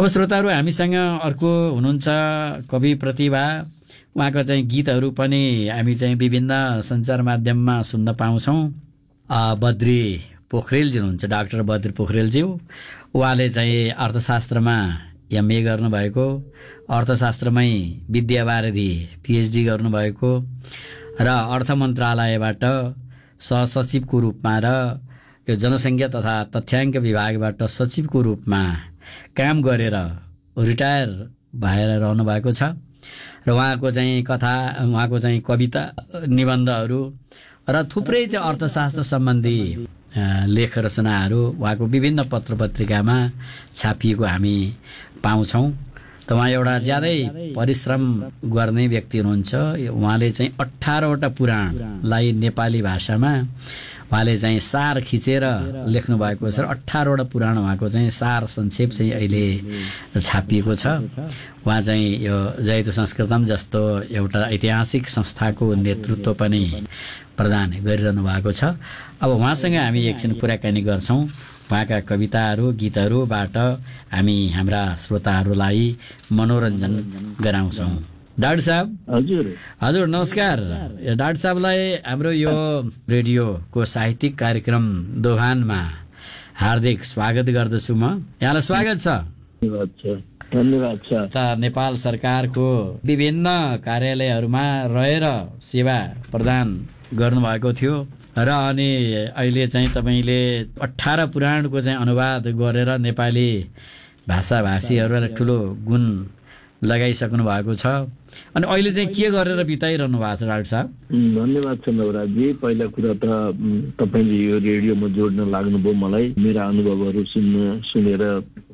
अब श्रोताहरू हामीसँग अर्को हुनुहुन्छ कवि प्रतिभा। उहाँको चाहिँ गीतहरू पनि हामी चाहिँ विभिन्न सञ्चार माध्यममा सुन्न पाउँछौँ। बद्री पोखरेलजी हुनुहुन्छ, डाक्टर बद्री पोखरेलज्यू। उहाँले चाहिँ अर्थशास्त्रमा एमए गर्नुभएको, अर्थशास्त्रमै विद्यावारिधि पिएचडी गर्नुभएको र अर्थ मन्त्रालयबाट सहसचिवको रूपमा र यो जनसङ्ख्या तथा तथ्याङ्क विभागबाट सचिवको रूपमा काम गरेर रिटायर भएर रहनुभएको छ। र उहाँको चाहिँ कथा, उहाँको चाहिँ कविता, निबन्धहरू र थुप्रै चाहिँ अर्थशास्त्र सम्बन्धी लेख रचनाहरू उहाँको विभिन्न पत्र पत्रिकामा छापिएको हामी पाउँछौँ। त उहाँ एउटा ज्यादै परिश्रम गर्ने व्यक्ति हुनुहुन्छ। उहाँले चाहिँ 18वटा पुराणलाई नेपाली भाषामा उहाँले चाहिँ सार खिचेर लेख्नु भएको छ। 18वटा पुराण उहाँको चाहिँ सार संक्षेप चाहिँ अहिले छापिएको छ। उहाँ चाहिँ यो जयतु संस्कृतम जस्तो एउटा ऐतिहासिक संस्थाको नेतृत्व पनि प्रदान गरिरहनु भएको छ। अब उहाँसँग हामी एकछिन कुराकानी गर्छौँ। उहाँका कविताहरू, गीतहरूबाट हामी हाम्रा श्रोताहरूलाई मनोरञ्जन गराउँछौँ। डाक्टर साहब। हजुर नमस्कार। डाक्टर साहबलाई हाम्रो यो रेडियोको साहित्यिक कार्यक्रम दोभानमा हार्दिक स्वागत गर्दछु म। यहाँलाई स्वागत छ। धन्यवाद छ। त नेपाल सरकारको विभिन्न कार्यालयहरूमा रहेर सेवा प्रदान गर्नुभएको थियो र अनि अहिले चाहिँ तपाईँले 18 पुराणको चाहिँ अनुवाद गरेर नेपाली भाषाभाषीहरूलाई ठुलो गुण लगाइसक्नु भएको छ। अनि अहिले चाहिँ के गरेर बिताइरहनु भएको छ डाक्टर साहब? धन्यवाद छ नवराजी। पहिला कुरा त तपाईँले यो रेडियोमा जोड्न लाग्नुभयो, मलाई मेरा अनुभवहरू सुनेर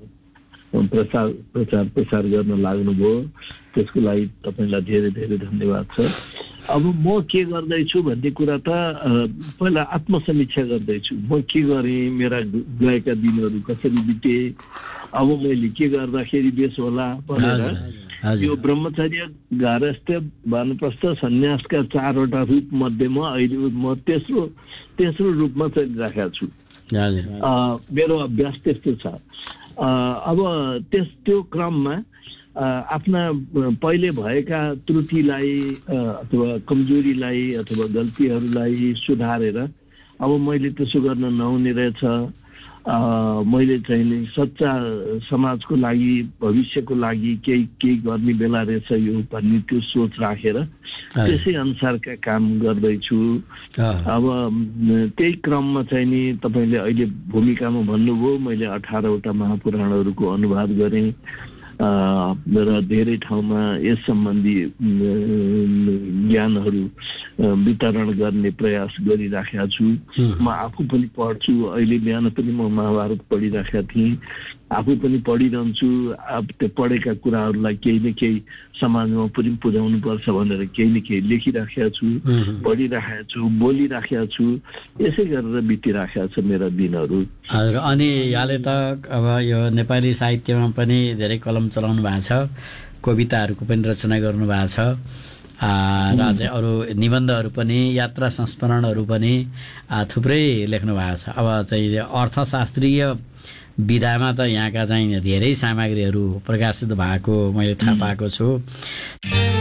प्रचार गर्न लाग्नुभयो, त्यसको लागि तपाईँलाई धेरै धेरै धन्यवाद छ। अब म के गर्दैछु भन्ने कुरा त पहिला आत्मसमीक्षा गर्दैछु। म के गरेँ, मेरा गएका दिनहरू कसरी बिते, अब मैले के गर्दाखेरि देश होला भनेर यो ब्रह्मचर्य, गारहस्थ्य, वानप्रस्थ, सन्यासका 4वटा रूप मध्येमा अहिले म तेस्रो रूपमा चलिरहेको छु। मेरो अभ्यास त्यस्तो छ। अब त्यो क्रममा आफ्ना पहिले भएका त्रुटिलाई अथवा कमजोरीलाई अथवा गल्तीहरूलाई सुधारेर अब मैले त्यसो गर्न नहुने रहेछ, मैले चाहिँ नि सच्चा समाजको लागि, भविष्यको लागि केही गर्ने बेला रहेछ यो भन्ने त्यो सोच राखेर त्यसै अनुसारका काम गर्दैछु। अब त्यही क्रममा चाहिँ नि तपाईँले अहिले भूमिकामा भन्नुभयो, मैले 18वटा महापुराणहरूको अनुवाद गरेँ र धेरै ठाउँमा यस सम्बन्धी ज्ञानहरू वितरण गर्ने प्रयास गरिराखेका छु। म आफू पनि पढ्छु। अहिले बिहान पनि म महाभारत पढिराखेका थिएँ, आफू पनि पढिरहन्छु। अब त्यो पढेका कुराहरूलाई केही न केही समाजमा पनि पुर्याउनु पर्छ भनेर केही न केही लेखिराखेका छु, पढिराखेका छु, बोलिराखेका छु। यसै गरेर बितिराखेका छ मेरा दिनहरू। हजुर, अनि यहाँले त अब यो नेपाली साहित्यमा पनि धेरै कलम चलाउनु भएको छ, कविताहरूको पनि रचना गर्नु भएको छ र चाहिँ अरू निबन्धहरू पनि, यात्रा संस्मरणहरू पनि थुप्रै लेख्नु भएको छ। अब चाहिँ अर्थशास्त्रीय विधामा त यहाँका चाहिँ धेरै सामग्रीहरू प्रकाशित भएको मैले थाहा पाएको छु।